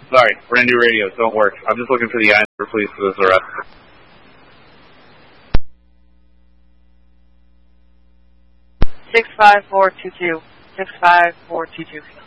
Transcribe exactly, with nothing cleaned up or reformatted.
Sorry, brand new radios don't work. I'm just looking for the I number, please, for this arrest. Six five four two two. Six five four two two.